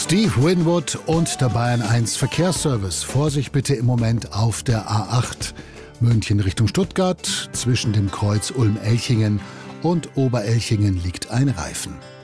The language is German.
Steve Winwood und der Bayern 1 Verkehrsservice. Vorsicht bitte im Moment auf der A8. München Richtung Stuttgart. Zwischen dem Kreuz Ulm-Elchingen und Oberelchingen liegt ein Reifen.